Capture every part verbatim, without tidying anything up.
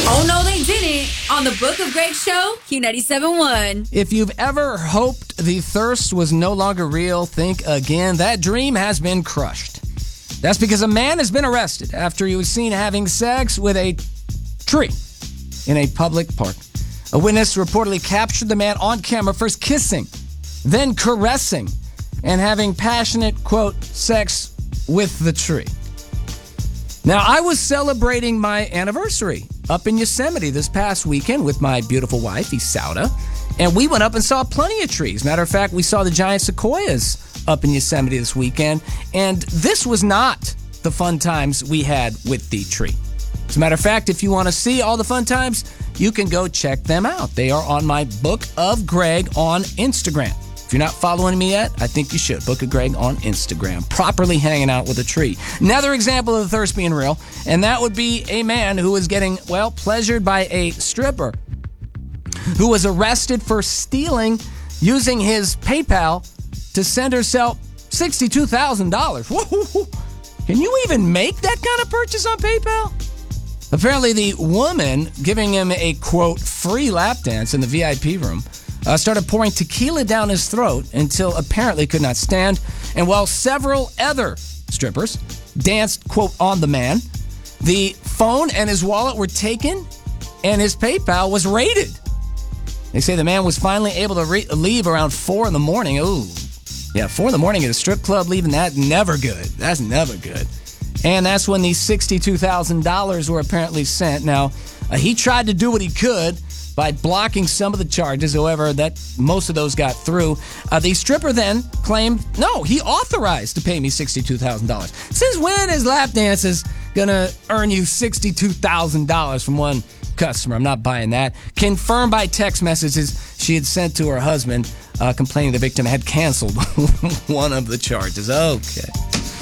Oh, no, they didn't. On the Book of Greg Show, Q ninety-seven point one. If you've ever hoped the thirst was no longer real, think again. That dream has been crushed. That's because a man has been arrested after he was seen having sex with a tree in a public park. A witness reportedly captured the man on camera first kissing, then caressing, and having passionate, quote, sex with the tree. Now, I was celebrating my anniversary up in Yosemite this past weekend with my beautiful wife, Isauda, and we went up and saw plenty of trees. Matter of fact, we saw the giant sequoias up in Yosemite this weekend, and this was not the fun times we had with the tree. As a matter of fact, if you want to see all the fun times, you can go check them out. They are on my Book of Greg on Instagram. If you're not following me yet, I think you should. Book of Greg on Instagram. Properly hanging out with a tree. Another example of the thirst being real, and that would be a man who was getting, well, pleasured by a stripper who was arrested for stealing, using his PayPal to send herself sixty-two thousand dollars. Can you even make that kind of purchase on PayPal? Apparently, the woman giving him a, quote, free lap dance in the V I P room Uh, started pouring tequila down his throat until apparently could not stand. And while several other strippers danced, quote, on the man, the phone and his wallet were taken and his PayPal was raided. They say the man was finally able to re- leave around four in the morning. Ooh, yeah, four in the morning at a strip club leaving, that never good. That's never good. And that's when the sixty-two thousand dollars were apparently sent. Now, uh, he tried to do what he could by blocking some of the charges. However, that most of those got through. Uh, the stripper then claimed, no, he authorized to pay me sixty-two thousand dollars. Since when is lap dances gonna earn you sixty-two thousand dollars from one customer? I'm not buying that. Confirmed by text messages she had sent to her husband, uh, complaining the victim had canceled one of the charges. Okay.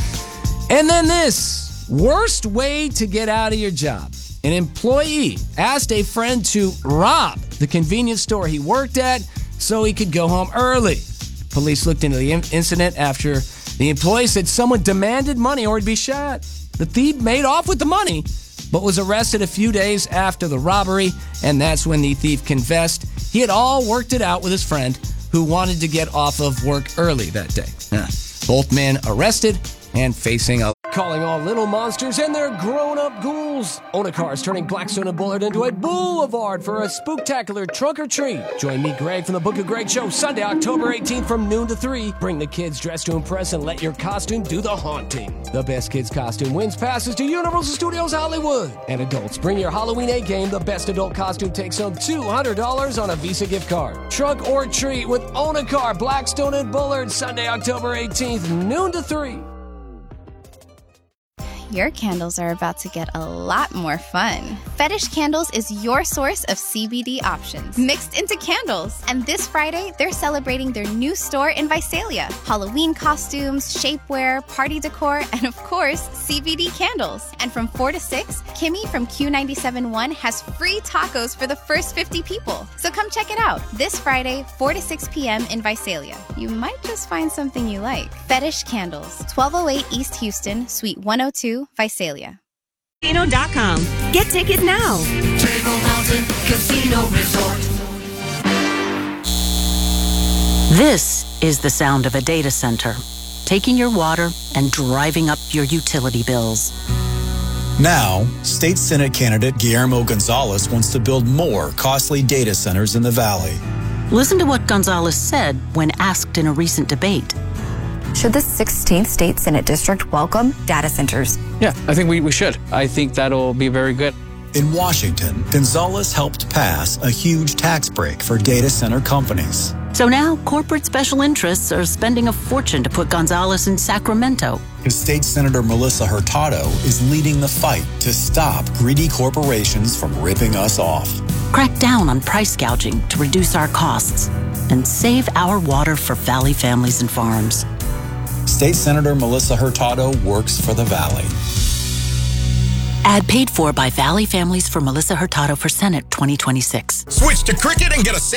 And then this, worst way to get out of your job. An employee asked a friend to rob the convenience store he worked at so he could go home early. Police looked into the incident after the employee said someone demanded money or he'd be shot. The thief made off with the money, but was arrested a few days after the robbery, and that's when the thief confessed he had all worked it out with his friend who wanted to get off of work early that day. Huh. Both men arrested and facing up. Calling all little monsters and their grown-up ghouls. Onacar is turning Blackstone and Bullard into a boulevard for a spooktacular trunk or treat. Join me, Greg, from the Book of Greg Show, Sunday, October eighteenth from noon to three. Bring the kids dressed to impress and let your costume do the haunting. The best kids costume wins passes to Universal Studios Hollywood. And adults, bring your Halloween A-game. The best adult costume takes home two hundred dollars on a Visa gift card. Trunk or treat with Onacar, Blackstone and Bullard, Sunday, October eighteenth, noon to three. Your candles are about to get a lot more fun. Fetish Candles is your source of C B D options mixed into candles. And this Friday, they're celebrating their new store in Visalia. Halloween costumes, shapewear, party decor, and of course, C B D candles. And from four to six, Kimmy from Q ninety-seven point one has free tacos for the first fifty people. So come check it out this Friday, four to six p.m. in Visalia. You might just find something you like. Fetish Candles, twelve oh eight East Houston, Suite one oh two, Visalia. Casino dot com. Get tickets now. Table Mountain Casino Resort. This is the sound of a data center, taking your water and driving up your utility bills. Now, State Senate candidate Guillermo Gonzalez wants to build more costly data centers in the Valley. Listen to what Gonzalez said when asked in a recent debate. Should the sixteenth State Senate District welcome data centers? Yeah, I think we, we should. I think that'll be very good. In Washington, Gonzalez helped pass a huge tax break for data center companies. So now corporate special interests are spending a fortune to put Gonzalez in Sacramento. His state senator Melissa Hurtado is leading the fight to stop greedy corporations from ripping us off. Crack down on price gouging to reduce our costs and save our water for Valley families and farms. State Senator Melissa Hurtado works for the Valley. Ad paid for by Valley Families for Melissa Hurtado for Senate twenty twenty-six. Switch to Cricket and get a